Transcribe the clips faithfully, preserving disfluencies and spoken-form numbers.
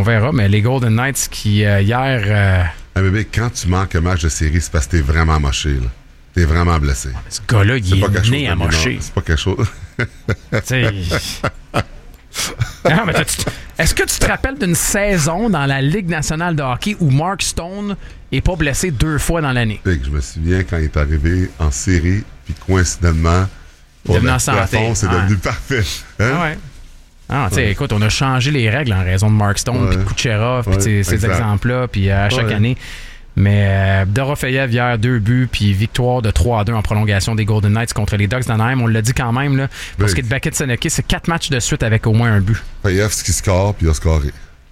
verra, mais les Golden Knights qui, euh, hier... Euh... Ah, bébé, quand tu manques un match de série, c'est parce que t'es vraiment moché, là. T'es vraiment blessé. Ce gars-là, il est, est né à mocher. C'est pas quelque chose... non, mais est-ce que tu te rappelles d'une saison dans la Ligue nationale de hockey où Mark Stone n'est pas blessé deux fois dans l'année? Je me souviens quand il est arrivé en série, puis coïncidemment, pour le plafond, c'est ouais. devenu parfait. Hein? Ah ouais. Ah, tu sais, ouais. écoute, on a changé les règles en raison de Mark Stone, puis ouais. de Kucherov, puis ouais, ces exemples-là, puis à chaque ouais. année. Mais euh, Dorofeyev hier, deux buts, puis victoire de trois à deux en prolongation des Golden Knights contre les Ducks d'Anaheim. On l'a dit quand même, là. Pour ce qui est de Beckett Seneke, c'est quatre matchs de suite avec au moins un but. Fayev, ce qui score, puis il a scoré.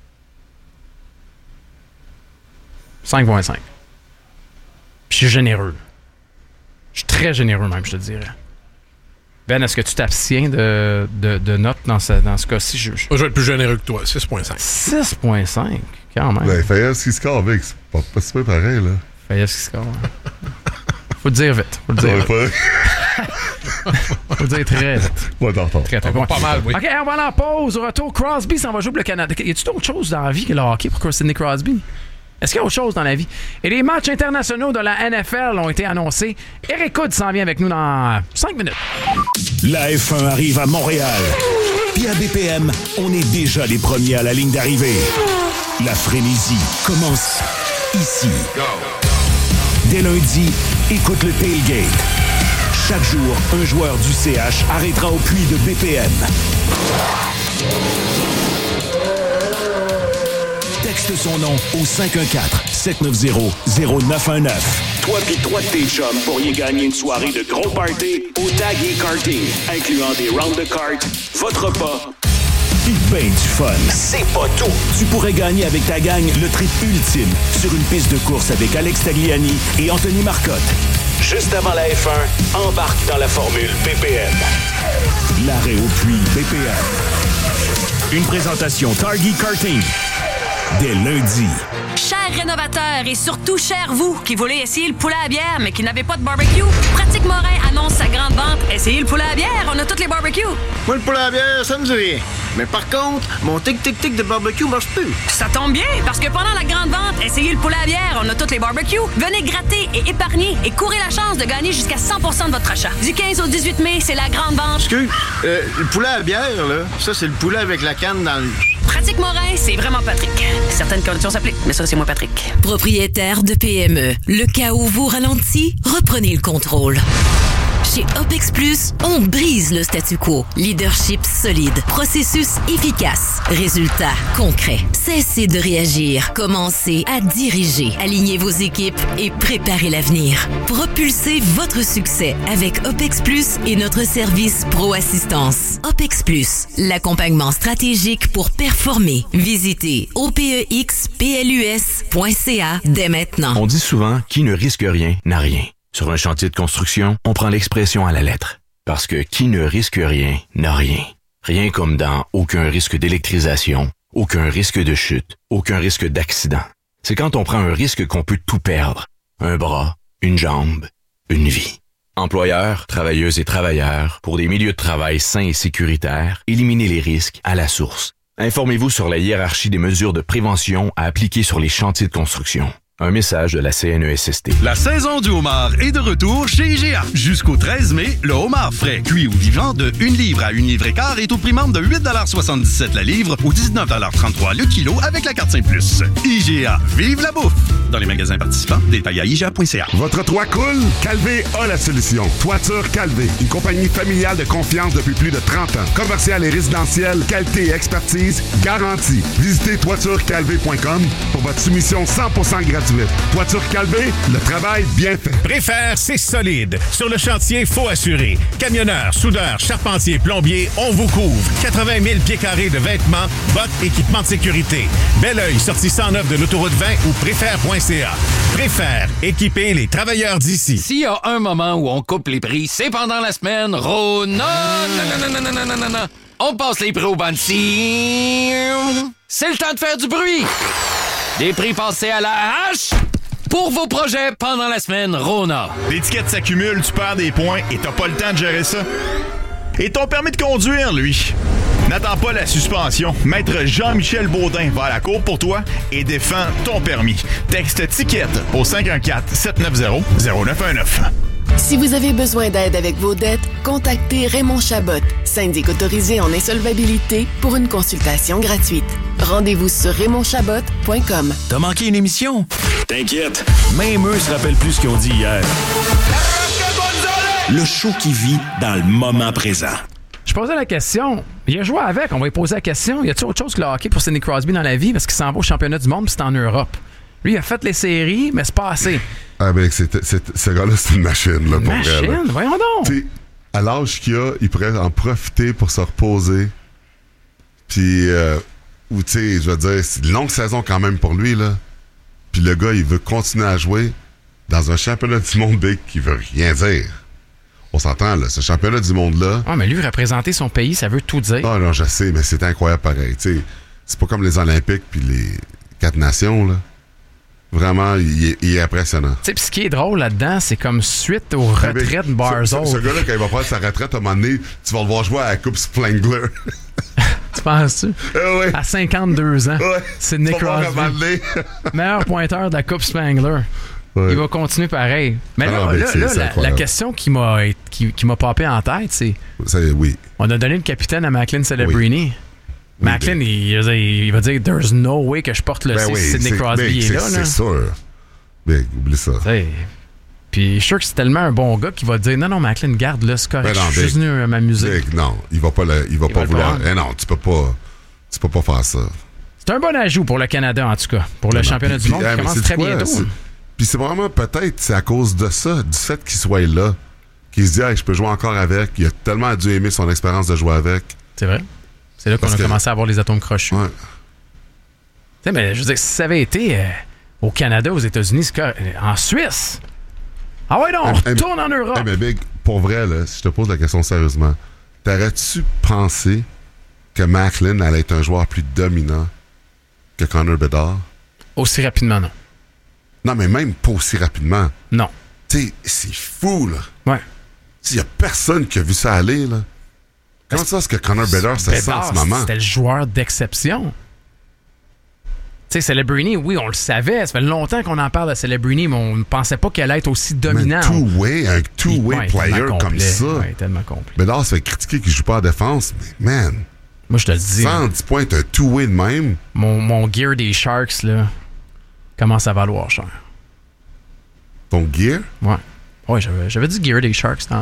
cinq virgule cinq. Puis je suis généreux. Je suis très généreux même, je te dirais. Ben, est-ce que tu t'abstiens de, de, de notes dans ce, dans ce cas-ci? Je, je... je vais être plus généreux que toi, six virgule cinq. six virgule cinq, quand même. Ben, Fayev, ce qui score, Vic, c'est pas, pas super pareil, là. Fayev, ce qui score. Faut le dire vite. Faut le dire ouais, vite. Faut le dire très vite. Ouais, t'entends. Très, très, très, pas mal, oui. OK, on va en pause. Au retour, Crosby s'en va jouer pour le Canada. Y a-t-il d'autre chose dans la vie que le hockey pour Sidney Crosby? Est-ce qu'il y a autre chose dans la vie? Et les matchs internationaux de la N F L ont été annoncés. Eric Hood s'en vient avec nous dans cinq minutes. La F un arrive à Montréal. Puis à B P M, on est déjà les premiers à la ligne d'arrivée. La frénésie commence ici. Go. Dès lundi, écoute le tailgate. Chaque jour, un joueur du C H arrêtera au puits de B P M. Texte son nom au cinq un quatre, sept neuf zéro, zéro neuf un neuf. Toi pis trois de tes chums pourriez gagner une soirée de gros party au Tag et Karting, incluant des rounds de cartes, votre repas, pis ben du fun. C'est pas tout! Tu pourrais gagner avec ta gang le trip ultime sur une piste de course avec Alex Tagliani et Anthony Marcotte. Juste avant la F un, embarque dans la formule B P M. L'arrêt au puits B P M. Une présentation Target Karting. Dès lundi. Chers rénovateurs et surtout chers vous qui voulez essayer le poulet à bière mais qui n'avez pas de barbecue, Pratique Morin annonce sa grande vente. Essayez le poulet à bière, on a toutes les barbecues. Moi, le poulet à bière, ça me dit rien. Mais par contre, mon tic-tic-tic de barbecue marche plus. Ça tombe bien, parce que pendant la grande vente, essayez le poulet à bière, on a toutes les barbecues. Venez gratter et épargner et courez la chance de gagner jusqu'à cent pour cent de votre achat. Du quinze au dix-huit mai, c'est la grande vente. Excuse, euh, le poulet à bière, là, ça, c'est le poulet avec la canne dans le... Pratique Morin, c'est vraiment Patrick. Certaines conditions s'appliquent, mais ça, c'est moi, Patrick. Propriétaire de P M E, le cas où vous ralentit, reprenez le contrôle. Chez OPEX Plus, on brise le statu quo. Leadership solide, processus efficace, résultats concrets. Cessez de réagir, commencez à diriger. Alignez vos équipes et préparez l'avenir. Propulsez votre succès avec OPEX Plus et notre service Pro Assistance. OPEX Plus, l'accompagnement stratégique pour performer. Visitez O P E X P L U S point C A dès maintenant. On dit souvent qui ne risque rien n'a rien. Sur un chantier de construction, on prend l'expression à la lettre. Parce que qui ne risque rien n'a rien. Rien comme dans aucun risque d'électrisation, aucun risque de chute, aucun risque d'accident. C'est quand on prend un risque qu'on peut tout perdre. Un bras, une jambe, une vie. Employeurs, travailleuses et travailleurs, pour des milieux de travail sains et sécuritaires, éliminez les risques à la source. Informez-vous sur la hiérarchie des mesures de prévention à appliquer sur les chantiers de construction. Un message de la C N E S S T. La saison du homard est de retour chez I G A. Jusqu'au treize mai, le homard frais, cuit ou vivant de une livre à une livre et quart est au prix membre de huit soixante-dix-sept la livre ou dix-neuf trente-trois le kilo avec la carte cinq plus. I G A, vive la bouffe! Dans les magasins participants, détails à I G A point C A. Votre toit coule? Calvé a la solution. Toiture Calvé, une compagnie familiale de confiance depuis plus de trente ans. Commercial et résidentiel, qualité et expertise garantie. Visitez toiture calvé point com pour votre soumission cent pour cent gratuite. Toiture Calvé, le travail bien fait. Préfère, c'est solide. Sur le chantier, faut assurer. Camionneurs, soudeurs, charpentiers, plombiers, on vous couvre. quatre-vingt mille pieds carrés de vêtements, bottes, équipements de sécurité. Bel-Oeil, sortie cent neuf de l'autoroute vingt ou préfère point C A. Préfère, équiper les travailleurs d'ici. S'il y a un moment où on coupe les prix, c'est pendant la semaine Rona. Non, non, non, non, non, non, non, non. On passe les prix au banc-ci. C'est le temps de faire du bruit. Des prix passés à la hache pour vos projets pendant la semaine Rona. L'étiquette s'accumule, tu perds des points et t'as pas le temps de gérer ça. Et ton permis de conduire, lui. N'attends pas la suspension. Maître Jean-Michel Baudin va à la cour pour toi et défend ton permis. Texte Ticket au cinq un quatre, sept neuf zéro, zéro neuf un neuf. Si vous avez besoin d'aide avec vos dettes, contactez Raymond Chabot, syndic autorisé en insolvabilité, pour une consultation gratuite. Rendez-vous sur raymond chabot point com. T'as manqué une émission? T'inquiète, même eux se rappellent plus ce qu'ils ont dit hier. Le show qui vit dans le moment présent. Je posais la question. Il a joué avec. On va lui poser la question. Y a-t-il autre chose que le hockey pour Sidney Crosby dans la vie? Parce qu'il s'en va au championnat du monde puis c'est en Europe. Lui, il a fait les séries, mais c'est pas assez. Ah ben, c'est, c'est, ce gars-là, c'est une machine. Là, Une pour machine? vrai, Voyons donc. T'sais, à l'âge qu'il a, il pourrait en profiter pour se reposer. Puis, euh, ou tu sais, je veux dire, c'est une longue saison quand même pour lui, là. Puis le gars, il veut continuer à jouer dans un championnat du monde big qui veut rien dire. On s'entend, là, ce championnat du monde-là... Ah, mais lui, représenter son pays, ça veut tout dire. Ah non, je sais, mais c'est incroyable pareil. Tu sais, c'est pas comme les Olympiques puis les quatre nations, là. Vraiment, il est, il est impressionnant. Tu sais, puis ce qui est drôle là-dedans, c'est comme suite aux retraites de Barzell. Ce, ce, ce gars-là, quand il va prendre sa retraite, à un moment donné, tu vas le voir jouer à la Coupe Spengler. Tu penses-tu? Euh, oui. À cinquante-deux ans. Ouais. C'est Nick Crosby. Meilleur pointeur de la Coupe Spengler. Ouais. Il va continuer pareil. Mais là, ah, là, là, là la, la question qui m'a, qui, qui m'a popé en tête, c'est... c'est oui. On a donné le capitaine à Macklin Celebrini. Oui. Macklin, oui, il, il, il va dire « There's no way que je porte le ben oui, Sidney Crosby ben, est c'est, là. » C'est sûr. Ben, oublie ça. T'sais, puis je suis sûr que c'est tellement un bon gars qu'il va dire « Non, non, Macklin, garde-le, c'est correct. Ben non, je suis juste venu m'amuser. Ben, » Non, il va pas, le, il va il pas va vouloir. Eh non, tu peux pas, tu peux pas faire ça. C'est un bon ajout pour le Canada, en tout cas. Pour le non, championnat puis, du monde puis, qui hey, commence très quoi, bientôt. C'est... Puis c'est vraiment peut-être c'est à cause de ça, du fait qu'il soit là, qu'il se dit hey, je peux jouer encore avec. Il a tellement dû aimer son expérience de jouer avec. C'est vrai. C'est là qu'on Parce a que... commencé à avoir les atomes crochus. Ouais. Tu sais, mais je veux dire, si ça avait été euh, au Canada, aux États-Unis, c'est que, en Suisse. Ah ouais, non, on hey, retourne hey, en Europe. Hey, mais Big, pour vrai, là, si je te pose la question sérieusement, t'aurais-tu pensé que Macklin allait être un joueur plus dominant que Connor Bedard? Aussi rapidement, non. Non, mais même pas aussi rapidement. Non. Tu sais, c'est fou, là. Ouais. Il y a personne qui a vu ça aller, là. Comment ça, est-ce que Connor Bedard se sent en ce moment? C'était le joueur d'exception. Tu sais, Celebrini, oui, on le savait. Ça fait longtemps qu'on en parle de Celebrini, mais on ne pensait pas qu'elle allait être aussi dominante. Un two-way, un two-way ouais, player comme ça. Ouais, tellement complet. Bedard se fait critiquer qu'il ne joue pas en défense, mais man... Moi, je te le dis. cent dix points, un two-way de même. Mon, mon gear des Sharks, là... commence à valoir cher. Ton gear? Ouais. Ouais, j'avais, j'avais du gear des Sharks. Dans...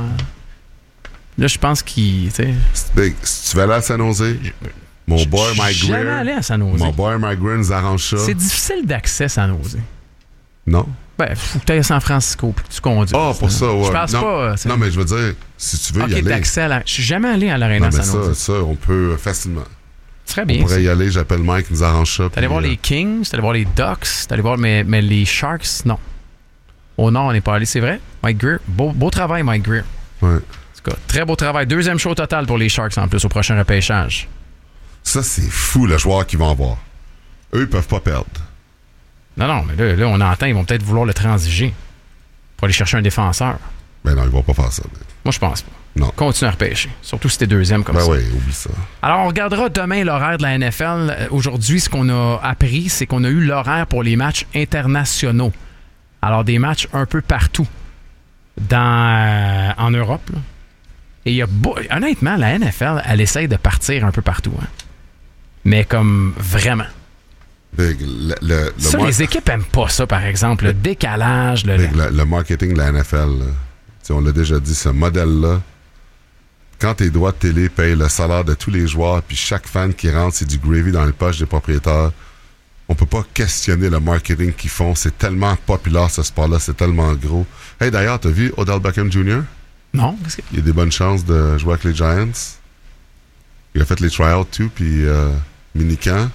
Là, je pense qu'il... Big, si tu vas aller à San Jose, mon boy Mike Greer... Jamais allé à San Jose. Mon boy Mike Greer nous arrange ça. C'est difficile d'accès à San Jose. Non? Ben, faut que tu ailles à San Francisco puis que tu conduis. Ah, oh, pour ça, ouais. Je pense non, pas... C'est... Non, mais je veux dire, si tu veux okay, y aller... d'accès à la... Je suis jamais allé à l'Arena San Jose. Ça, ça, on peut facilement... Très bien. On pourrait ça. y aller, j'appelle Mike, nous arrange ça. T'allais voir euh... les Kings, t'allais voir les Ducks, t'allais voir, mais, mais les Sharks, non. Au nord, on n'est pas allé, c'est vrai. Mike Greer, beau, beau travail, Mike Greer. Ouais. En tout cas, très beau travail. Deuxième show total pour les Sharks en plus au prochain repêchage. Ça, c'est fou, le joueur qu'ils vont avoir. Eux, ils peuvent pas perdre. Non, non, mais là, là on entend, ils vont peut-être vouloir le transiger pour aller chercher un défenseur. Ben non, ils vont pas faire ça. Mais... Moi, je pense pas. Non. Continue à repêcher. Surtout si t'es deuxième comme ben ça. Ben oui, oublie ça. Alors, on regardera demain l'horaire de la N F L. Aujourd'hui, ce qu'on a appris, c'est qu'on a eu l'horaire pour les matchs internationaux. Alors, des matchs un peu partout dans, euh, en Europe. Là. Et il y a beau... honnêtement, la N F L, elle essaye de partir un peu partout. Hein. Mais comme vraiment. Big, le, le, le ça, mar... les équipes aiment pas ça, par exemple. Le décalage. Le, Big, le, le marketing de la N F L, on l'a déjà dit, ce modèle-là, quand tes droits de télé payent le salaire de tous les joueurs, puis chaque fan qui rentre, c'est du gravy dans les poches des propriétaires, on peut pas questionner le marketing qu'ils font. C'est tellement populaire, ce sport-là. C'est tellement gros. Hey, d'ailleurs, t'as vu Odell Beckham junior? Non. Qu'est-ce que... Il a des bonnes chances de jouer avec les Giants. Il a fait les tryouts, tout, puis euh, mini-camp.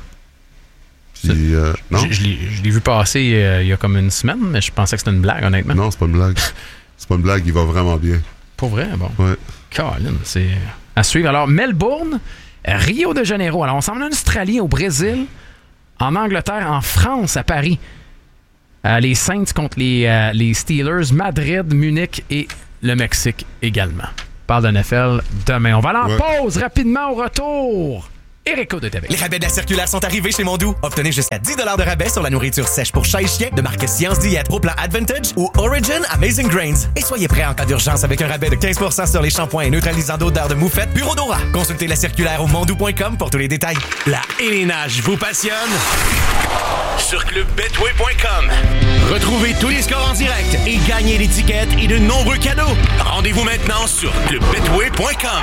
Puis, euh, non? Je, je, l'ai, je l'ai vu passer euh, il y a comme une semaine, mais je pensais que c'était une blague, honnêtement. Non, c'est pas une blague. C'est pas une blague, il va vraiment bien. Pour vrai, bon. Ouais. Colin, c'est à suivre. Alors, Melbourne, Rio de Janeiro. Alors, on s'en va en Australie, au Brésil, en Angleterre, en France, à Paris. Euh, les Saints contre les, euh, les Steelers, Madrid, Munich et le Mexique également. parle de N F L demain. On va aller en Ouais. pause rapidement au retour. Éric Audet avec. Les rabais de la circulaire sont arrivés chez Mondou. Obtenez jusqu'à dix dollars de rabais sur la nourriture sèche pour chat et chien de marque Science Diète au plan Advantage ou Origin Amazing Grains. Et soyez prêts en cas d'urgence avec un rabais de quinze pour cent sur les shampoings et neutralisants d'odeur de moufette Bureau d'Ora. Consultez la circulaire au mondou point com pour tous les détails. La Hélénage vous passionne? Sur club betway point com. Retrouvez tous les scores en direct et gagnez l'étiquette et de nombreux cadeaux. Rendez-vous maintenant sur club betway point com.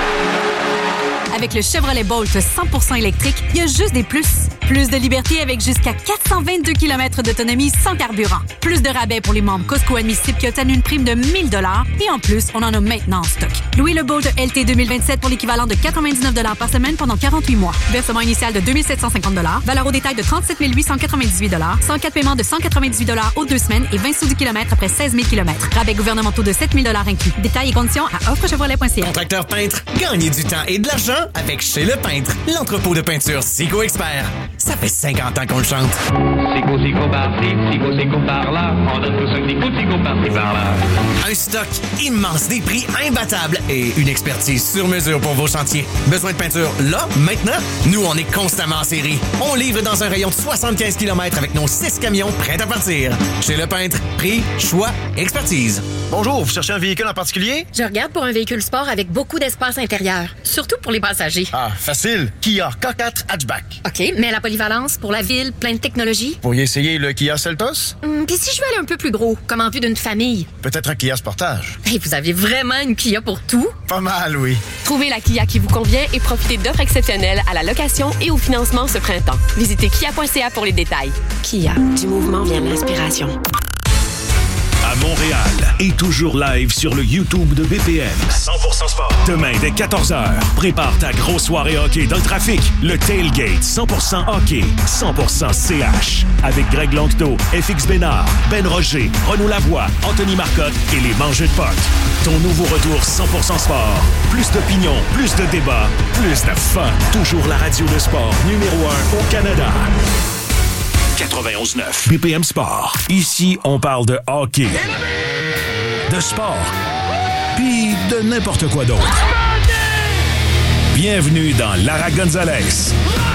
Avec le Chevrolet Bolt cent pour cent électrique, il y a juste des plus. Plus de liberté avec jusqu'à quatre cent vingt-deux kilomètres d'autonomie sans carburant. Plus de rabais pour les membres Costco admissibles qui obtiennent une prime de mille dollars. Et en plus, on en a maintenant en stock. Louez le Bolt L T deux mille vingt-sept pour l'équivalent de quatre-vingt-dix-neuf dollars par semaine pendant quarante-huit mois. Versement initial de deux mille sept cent cinquante dollars. Valeur au détail de trente-sept mille huit cent quatre-vingt-dix-huit dollars. cent quatre paiements de cent quatre-vingt-dix-huit dollars aux deux semaines et vingt sous du kilomètre après seize mille kilomètres. Rabais gouvernementaux de sept mille dollars inclus. Détails et conditions à offre chevrolet point c a. Contracteur peintre, gagnez du temps et de l'argent avec Chez Le Peintre, l'entrepôt de peinture Sigo Expert. Ça fait cinquante ans qu'on le chante. Sigo, Sigo par-ci, Sigo, Sigo par-là. On donne tous un Sigo, Sigo par-ci, par-là. Un stock immense, des prix imbattables et une expertise sur mesure pour vos chantiers. Besoin de peinture là, maintenant? Nous, on est constamment en série. On livre dans un rayon de soixante-quinze kilomètres avec nos six camions prêts à partir. Chez Le Peintre, prix, choix, expertise. Bonjour, vous cherchez un véhicule en particulier? Je regarde pour un véhicule sport avec beaucoup d'espace intérieur, surtout pour les passagers. Ah, facile. Kia K quatre Hatchback. OK, mais la polyvalence pour la ville, plein de technologies. Vous pourriez essayer le Kia Seltos? Hum, Puis si je veux aller un peu plus gros, comme en vue d'une famille? Peut-être un Kia Sportage. Hey, vous avez vraiment une Kia pour tout? Pas mal, oui. Trouvez la Kia qui vous convient et profitez d'offres exceptionnelles à la location et au financement ce printemps. Visitez kia point c a pour les détails. Kia, du mouvement vient de l'inspiration. À Montréal et toujours live sur le YouTube de B P M. cent pour cent sport. Demain dès quatorze heures, prépare ta grosse soirée hockey dans le trafic. Le Tailgate cent pour cent hockey, cent pour cent C H. Avec Greg Langto, F X Bénard, Ben Roger, Renaud Lavoie, Anthony Marcotte et les Mangeux de Poc. Ton nouveau retour cent pour cent sport. Plus d'opinion, plus de débats, plus de fun. Toujours la radio de sport numéro un au Canada. quatre-vingt-onze neuf B P M Sport. Ici, on parle de hockey, de sport, puis de n'importe quoi d'autre. Bienvenue dans Lara Gonzalez.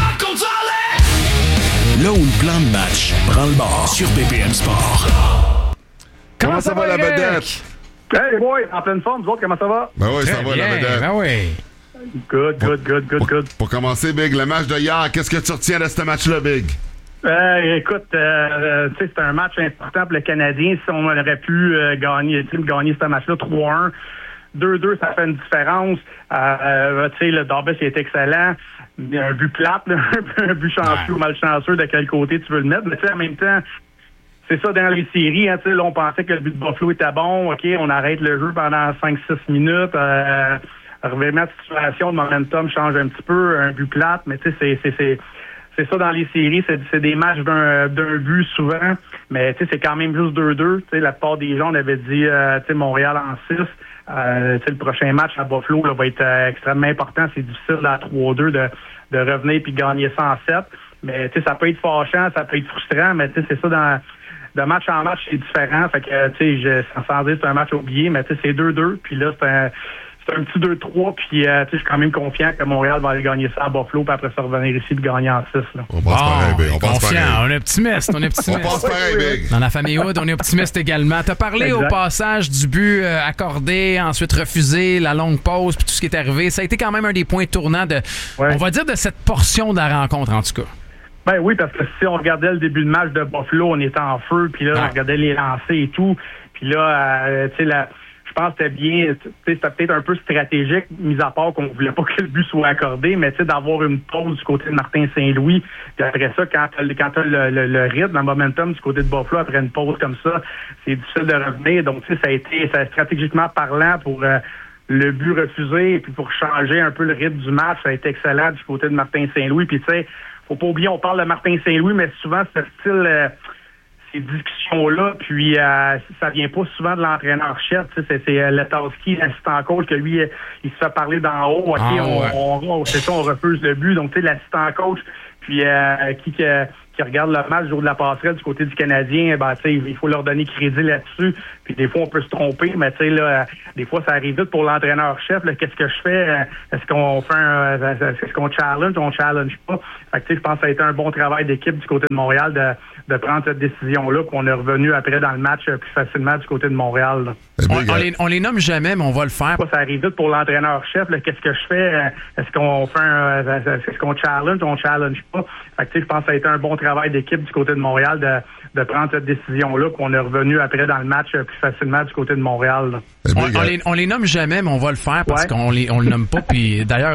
Là où le plan de match prend le bord sur B P M Sport. Comment ça va, la vedette? Hey boy, en pleine forme, vous autres, comment ça va? Ben oui, ça va, la vedette. Ben oui. Good, good, good, good, good. Pour commencer, Big, le match de hier, qu'est-ce que tu retiens de ce match-là, Big? Euh, écoute, euh, tu sais, c'est un match important pour le Canadien. Si on aurait pu euh, gagner, gagner ce match-là trois un, deux deux, ça fait une différence. Euh, tu sais, le Darbus est excellent. Un but plate, là, un but chanceux ou malchanceux, de quel côté tu veux le mettre. Mais tu sais, en même temps, c'est ça dans les séries. Hein, tu sais, là, on pensait que le but de Buffalo était bon. OK, on arrête le jeu pendant cinq six minutes. Euh, revenir de situation, le momentum change un petit peu. Un but plate, mais tu sais, c'est... c'est, c'est C'est ça dans les séries, c'est, c'est des matchs d'un, d'un but souvent, mais c'est quand même juste deux deux. La plupart des gens, on avait dit euh, Montréal en six. Euh, le prochain match à Buffalo là, va être euh, extrêmement important. C'est difficile à trois deux de, de revenir puis gagner ça en sept. Mais ça peut être fâchant, ça peut être frustrant, mais c'est ça dans de match en match, c'est différent. Fait que je, sans dire c'est un match oublié, mais c'est deux deux. Puis là, c'est un C'est un petit deux trois, puis euh, je suis quand même confiant que Montréal va aller gagner ça à Buffalo, puis après ça revenir ici et gagner en six. Là. On pense bon, pareil, Big. On pense confiant, pareil. on est optimiste, on est optimiste. On pense pareil, Big. Dans la famille Hood, on est optimiste également. T'as parlé Exact. au passage du but euh, accordé, ensuite refusé, la longue pause, puis tout ce qui est arrivé. Ça a été quand même un des points tournants de, ouais. on va dire, de cette portion de la rencontre, en tout cas. Ben oui, parce que si on regardait le début de match de Buffalo, on était en feu, puis là, ah. on regardait les lancers et tout, puis là, euh, tu sais, la... je pense que c'était bien, c'était peut-être un peu stratégique, mis à part qu'on voulait pas que le but soit accordé, mais d'avoir une pause du côté de Martin Saint-Louis. Puis après ça, quand tu as, as le, le, le rythme, le momentum du côté de Buffalo, après une pause comme ça, c'est difficile de revenir. Donc, tu sais, ça a été ça, stratégiquement parlant pour euh, le but refusé, et puis pour changer un peu le rythme du match, ça a été excellent du côté de Martin Saint-Louis. Puis tu sais, faut pas oublier, on parle de Martin Saint-Louis, mais souvent, c'est style... Euh, ces discussions-là, puis euh, ça vient pas souvent de l'entraîneur-chef. C'est, c'est euh, Letowski, l'assistant coach, que lui, il se fait parler d'en haut. OK, ah, ouais. on, on, on, c'est ça, on refuse le but. Donc, tu sais, l'assistant coach, puis euh, qui, qui, qui regardent le match du jour de la passerelle du côté du Canadien, ben, tu sais, il faut leur donner crédit là-dessus. Puis des fois, on peut se tromper, mais tu sais, là, des fois, ça arrive vite pour l'entraîneur-chef. Là, qu'est-ce que je fais? Est-ce qu'on fait un, est-ce qu'on challenge ou on challenge pas? Fait que, tu sais, je pense que ça a été un bon travail d'équipe du côté de Montréal de, de prendre cette décision-là, puis on est revenu après dans le match plus facilement du côté de Montréal. Là. On, on, les, on les nomme jamais, mais on va le faire. Ça arrive vite pour l'entraîneur-chef. Là, qu'est-ce que je fais? Est-ce qu'on fait un, est-ce qu'on challenge ou on challenge pas? Fait que, tu sais, je pense que ça a été un bon travail d'équipe du côté de Montréal de, de prendre cette décision-là, puis on est revenu après dans le match plus facilement du côté de Montréal. On, on, les, on les nomme jamais, mais on va le faire parce ouais. qu'on les, on le nomme pas. Puis d'ailleurs,